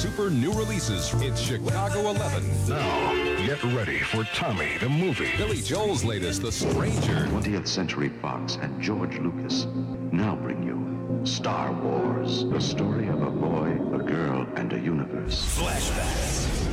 super new releases. It's Chicago 11. Now, get ready for Tommy the movie. Billy Joel's latest, The Stranger. 20th Century Fox and George Lucas now bring you Star Wars, the story of a boy, a girl, and a universe. Flashbacks.